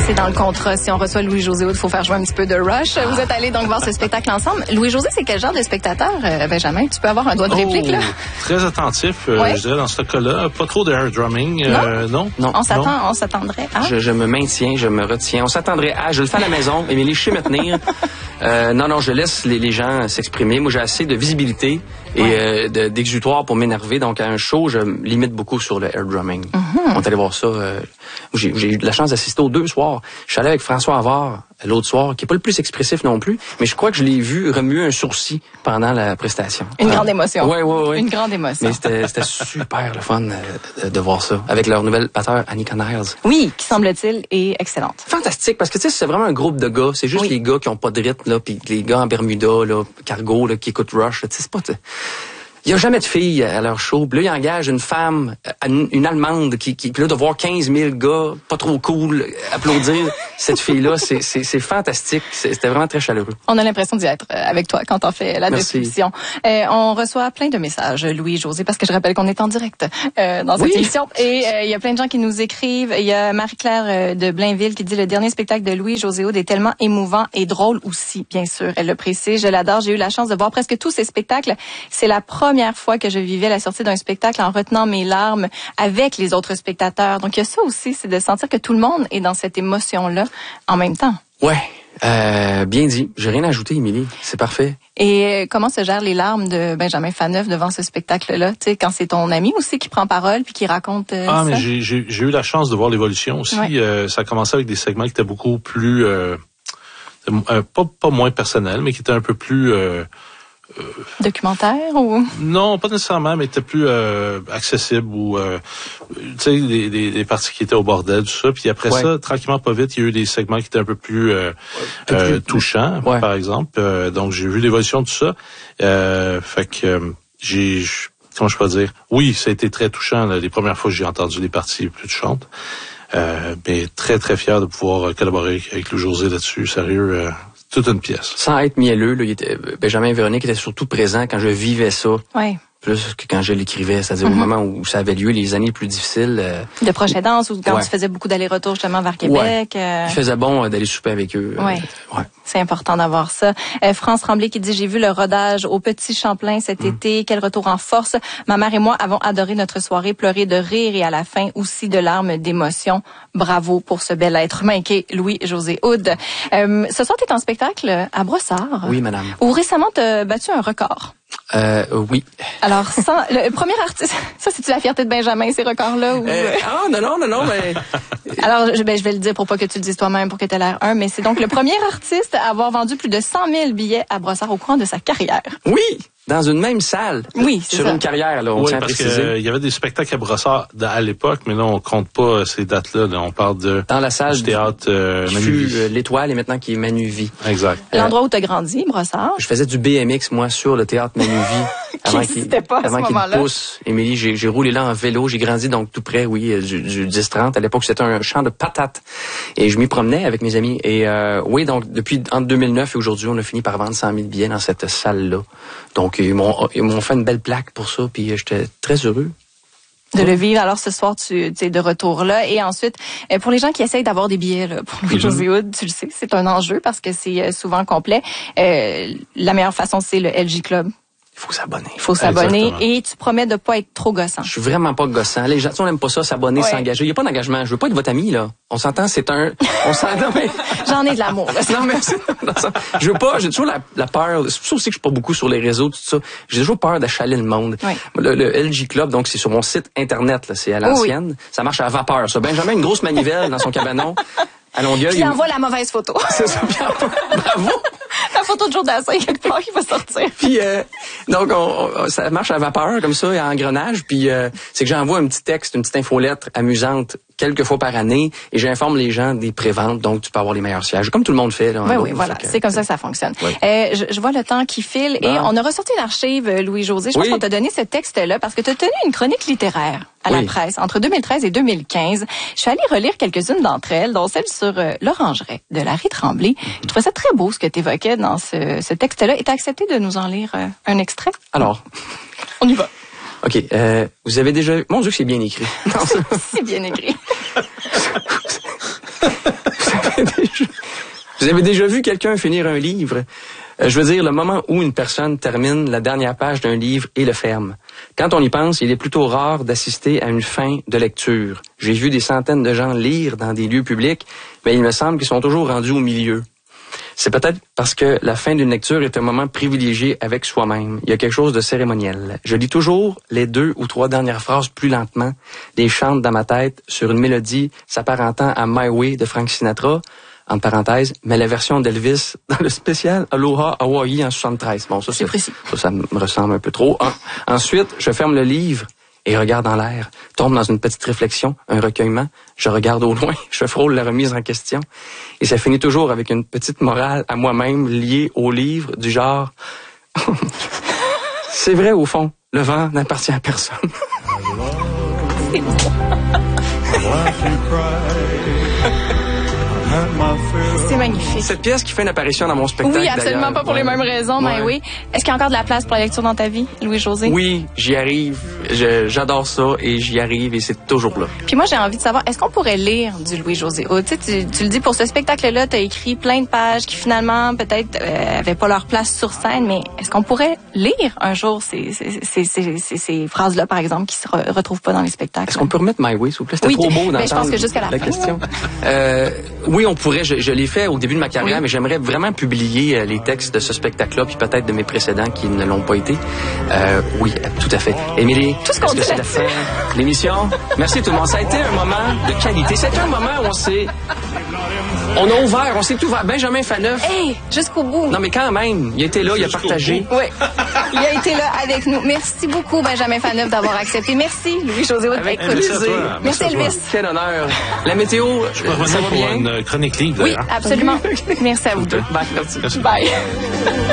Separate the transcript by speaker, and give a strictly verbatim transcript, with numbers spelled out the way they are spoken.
Speaker 1: C'est dans le contrat. Si on reçoit Louis-José Hood, il faut faire jouer un petit peu de Rush. Ah. Vous êtes allés donc voir ce spectacle ensemble. Louis-José, c'est quel genre de spectateur, euh, Benjamin? Tu peux avoir un doigt de réplique,
Speaker 2: oh,
Speaker 1: là?
Speaker 2: Très attentif, euh,
Speaker 1: ouais.
Speaker 2: je dirais, dans ce cas-là. Pas trop de air drumming.
Speaker 1: Non?
Speaker 2: Euh, non.
Speaker 3: non.
Speaker 1: On s'attend, on s'attendrait à?
Speaker 3: Je, je me maintiens, je me retiens. On s'attendrait à. Je le fais à la maison. Émilie, je sais me tenir. Euh, non, non, je laisse les, les gens s'exprimer. Moi, j'ai assez de visibilité et ouais. euh, de, d'exutoire pour m'énerver. Donc, à un show, je limite beaucoup sur le air drumming. Mm-hmm. On est allé voir ça. Euh, j'ai, j'ai eu de la chance d'assister aux deux soirs. Je suis allé avec François Havard l'autre soir, qui est pas le plus expressif non plus, mais je crois que je l'ai vu remuer un sourcil pendant la prestation.
Speaker 1: Une
Speaker 3: euh,
Speaker 1: grande émotion.
Speaker 3: Oui, oui, oui.
Speaker 1: Une grande émotion.
Speaker 3: Mais c'était, c'était super le fun de, de voir ça, avec leur nouvelle batteur, Annika Niles.
Speaker 1: Oui, qui semble-t-il est excellente.
Speaker 3: Fantastique, parce que tu sais, c'est vraiment un groupe de gars. C'est juste oui. les gars qui ont pas de rythme, là, puis les gars en Bermuda, là, cargo, là, qui écoutent Rush. Tu sais, c'est pas... T- Il y a jamais de filles à leur show. Puis là, ils engagent une femme, une Allemande, qui, qui, puis là, de voir quinze mille gars, pas trop cool, applaudir cette fille-là, c'est, c'est, c'est fantastique. C'est, c'était vraiment très chaleureux.
Speaker 1: On a l'impression d'y être avec toi quand on fait la
Speaker 3: Merci.
Speaker 1: description. Euh, on reçoit plein de messages, Louis-José, parce que je rappelle qu'on est en direct euh, dans cette
Speaker 3: oui.
Speaker 1: émission. Et euh, il y a plein de gens qui nous écrivent. Il y a Marie-Claire euh, de Blainville qui dit « Le dernier spectacle de Louis-José Hood est tellement émouvant et drôle aussi, bien sûr. » Elle le précise. Je l'adore. J'ai eu la chance de voir presque tous ses spectacles. C'est la première fois que je vivais la sortie d'un spectacle en retenant mes larmes avec les autres spectateurs. Donc, il y a ça aussi, c'est de sentir que tout le monde est dans cette émotion-là en même temps.
Speaker 3: Ouais, euh, bien dit. J'ai rien à ajouter, Émilie. C'est parfait.
Speaker 1: Et comment se gèrent les larmes de Benjamin Faneuf devant ce spectacle-là? Tu sais, quand c'est ton ami aussi qui prend parole puis qui raconte euh,
Speaker 2: ah,
Speaker 1: ça?
Speaker 2: mais j'ai, j'ai, j'ai eu la chance de voir l'évolution aussi. Ouais. Euh, ça a commencé avec des segments qui étaient beaucoup plus... Euh, euh, pas, pas moins personnels, mais qui étaient un peu plus... Euh,
Speaker 1: Euh, Documentaire ou
Speaker 2: non, pas nécessairement, mais était plus euh, accessible ou euh, tu sais des, des, des parties qui étaient au bordel, tout ça. Puis après ouais. ça, tranquillement, pas vite, il y a eu des segments qui étaient un peu plus euh, ouais, euh, plus, touchants, ouais. par exemple. Euh, donc j'ai vu l'évolution de tout ça. Euh, fait que euh, j'ai comment je peux dire, oui, ça a été très touchant là, les premières fois que j'ai entendu des parties plus touchantes. Euh, mais très très fier de pouvoir collaborer avec Louis-José là-dessus, sérieux. Euh, toute une pièce.
Speaker 3: Sans être mielleux, là, il était, Benjamin et Véronique étaient surtout présents quand je vivais ça.
Speaker 1: Oui.
Speaker 3: Plus que quand je l'écrivais, c'est-à-dire mm-hmm. au moment où ça avait lieu, les années plus difficiles. Euh,
Speaker 1: de proche aidance, ou quand
Speaker 3: ouais.
Speaker 1: tu faisais beaucoup d'allers-retours justement vers Québec.
Speaker 3: Ouais.
Speaker 1: Euh...
Speaker 3: Il faisait bon euh, d'aller souper avec eux.
Speaker 1: Oui.
Speaker 3: Euh, ouais.
Speaker 1: C'est important d'avoir ça. Euh, France Tremblay qui dit « J'ai vu le rodage au Petit Champlain cet mm. été. Quel retour en force. Ma mère et moi avons adoré notre soirée, pleuré de rire et à la fin aussi de larmes d'émotion. Bravo pour ce bel être humain qui est Louis-José Hood. Euh, ce soir, tu es en spectacle à Brossard.
Speaker 3: Oui, madame.
Speaker 1: Où récemment, tu as battu un record.
Speaker 3: Euh, oui.
Speaker 1: Alors, sans, le premier artiste, ça, c'est-tu la fierté de Benjamin, ces records-là? Ou...
Speaker 3: Euh, ah, non, non, non, non, mais...
Speaker 1: Alors, je, ben, je vais le dire pour pas que tu le dises toi-même, pour que tu aies l'air un, mais c'est donc le premier artiste à avoir vendu plus de cent mille billets à Brossard au courant de sa carrière.
Speaker 3: Oui! Dans une même salle.
Speaker 1: Oui, c'est
Speaker 3: sur
Speaker 1: ça.
Speaker 3: Une carrière, là, on
Speaker 2: oui,
Speaker 3: tient à
Speaker 2: parce
Speaker 3: préciser.
Speaker 2: qu'il y avait des spectacles à Brossard à l'époque, mais là, on compte pas ces dates-là. Là, on parle de...
Speaker 3: Dans la salle
Speaker 2: du théâtre euh,
Speaker 3: qui fut euh, l'Étoile et maintenant qui est Manuvie.
Speaker 2: Exact.
Speaker 1: L'endroit où tu as grandi, Brossard.
Speaker 3: Je faisais du B M X, moi, sur le théâtre Manuvie.
Speaker 1: avant qu'il pas à
Speaker 3: avant
Speaker 1: ce
Speaker 3: qu'il
Speaker 1: moment-là.
Speaker 3: pousse. Émilie, j'ai, j'ai roulé là en vélo. J'ai grandi donc tout près, oui, du, du dix trente. À l'époque, c'était un champ de patates. Et je m'y promenais avec mes amis. Et euh, oui, donc, depuis entre deux mille neuf et aujourd'hui, on a fini par vendre cent mille billets dans cette salle-là. Donc, ils m'ont, ils m'ont fait une belle plaque pour ça, puis j'étais très heureux.
Speaker 1: De le vivre. Alors, ce soir, tu es de retour là. Et ensuite, pour les gens qui essayent d'avoir des billets là, pour Louis-José Hood, tu le sais, c'est un enjeu parce que c'est souvent complet. Euh, la meilleure façon, c'est le L J Club.
Speaker 3: Il faut s'abonner.
Speaker 1: Il faut s'abonner.
Speaker 2: Exactement.
Speaker 1: Et tu promets de pas être trop gossant.
Speaker 3: Je suis vraiment pas gossant. Les gens, on n'aime pas ça, s'abonner, ouais. s'engager. Il y a pas d'engagement. Je veux pas être votre ami, là. On s'entend, c'est un, on s'entend, mais...
Speaker 1: J'en ai de l'amour, là.
Speaker 3: Non, mais, non, ça, je veux pas, j'ai toujours la, la peur. C'est pour ça aussi que je suis pas beaucoup sur les réseaux, tout ça. J'ai toujours peur d'achaler le monde.
Speaker 1: Oui.
Speaker 3: Le, le L J Club, donc, c'est sur mon site Internet, là. C'est à l'ancienne. Oui. Ça marche à vapeur, ça. Benjamin, une grosse manivelle dans son cabanon. À Longueuil.
Speaker 1: Puis il envoie la mauvaise photo.
Speaker 3: C'est ça, bien. Bravo.
Speaker 1: La photo de Joe Dassin, quelque part, qui va sortir.
Speaker 3: Puis, euh, donc, on, on, ça marche à vapeur, comme ça, en engrenage. Puis, euh, c'est que j'envoie un petit texte, une petite infolettre amusante quelques fois par année et j'informe les gens des préventes. Donc, tu peux avoir les meilleurs sièges, comme tout le monde fait. Là,
Speaker 1: oui, oui, voilà. Que, c'est comme ça que ça fonctionne. Oui. Euh, je, je vois le temps qui file et ah. on a ressorti une archive, Louis-José. Je pense oui. qu'on t'a donné ce texte-là parce que tu as tenu une chronique littéraire à oui. la presse entre deux mille treize et deux mille quinze. Je suis allée relire quelques-unes d'entre elles, dont celle sur euh, l'orangerie de Larry Tremblay. Mm-hmm. Je trouvais ça très beau ce que tu évoquais dans ce, ce texte-là. Et tu as accepté de nous en lire euh, un extrait?
Speaker 3: Alors,
Speaker 1: on y va.
Speaker 3: OK. Euh, vous avez déjà... Mon Dieu, c'est bien écrit.
Speaker 1: c'est, c'est bien écrit.
Speaker 3: Vous avez déjà vu quelqu'un finir un livre? Euh, je veux dire, le moment où une personne termine la dernière page d'un livre et le ferme. Quand on y pense, il est plutôt rare d'assister à une fin de lecture. J'ai vu des centaines de gens lire dans des lieux publics, mais il me semble qu'ils sont toujours rendus au milieu. C'est peut-être parce que la fin d'une lecture est un moment privilégié avec soi-même. Il y a quelque chose de cérémoniel. Je lis toujours les deux ou trois dernières phrases plus lentement, les chante dans ma tête sur une mélodie s'apparentant à My Way de Frank Sinatra, entre parenthèses, mais la version d'Elvis dans le spécial Aloha Hawaii en soixante-treize. Bon, ça,
Speaker 1: c'est précis.
Speaker 3: Ça, ça me ressemble un peu trop. En, ensuite, je ferme le livre et regarde en l'air, tombe dans une petite réflexion, un recueillement. Je regarde au loin, je frôle la remise en question. Et ça finit toujours avec une petite morale à moi-même liée au livre, du genre... C'est vrai, au fond, le vent n'appartient à personne.
Speaker 1: C'est bon. C'est magnifique.
Speaker 3: Cette pièce qui fait une apparition dans mon spectacle.
Speaker 1: Oui, absolument pas pour les mêmes raisons, mais oui. Est-ce qu'il y a encore de la place pour la lecture dans ta vie, Louis-José?
Speaker 3: Oui, j'y arrive. Je, j'adore ça et j'y arrive et c'est toujours là.
Speaker 1: Puis moi, j'ai envie de savoir, est-ce qu'on pourrait lire du Louis-José? Oh, tu sais, tu, tu le dis, pour ce spectacle-là, tu as écrit plein de pages qui finalement, peut-être, euh, avaient pas leur place sur scène, mais est-ce qu'on pourrait lire un jour ces, ces, ces, ces, ces, ces phrases-là, par exemple, qui se re- retrouvent pas dans les spectacles?
Speaker 3: Est-ce qu'on peut remettre My Way, s'il vous plaît? C'était
Speaker 1: oui,
Speaker 3: trop beau d'entendre
Speaker 1: ben, je pense que jusqu'à la,
Speaker 3: la
Speaker 1: fin.
Speaker 3: question. euh, oui, on pourrait. Je, je l'ai fait au début de ma carrière, oui. Mais j'aimerais vraiment publier euh, les textes de ce spectacle-là, puis peut-être de mes précédents qui ne l'ont pas été. Euh, oui, tout à fait. Émilie,
Speaker 1: tout ce qu'on
Speaker 3: est-ce que c'est la fin de l'émission? Merci tout le monde. Ça a été un moment de qualité. C'était un moment où on s'est... On a ouvert, on s'est ouvert. Benjamin Faneuf.
Speaker 1: Hey, jusqu'au bout.
Speaker 3: Non, mais quand même, il était là, il a partagé.
Speaker 1: Oui, il a été là avec nous. Merci beaucoup, Benjamin Faneuf, d'avoir accepté. Merci, Louis-José.
Speaker 3: Avec plaisir.
Speaker 1: Merci, Elvis.
Speaker 3: Quel honneur. La météo,
Speaker 2: je peux revenir pour bien? Une chronique livre,
Speaker 1: oui, absolument. Merci à vous deux.
Speaker 3: Bye, merci.
Speaker 1: Bye.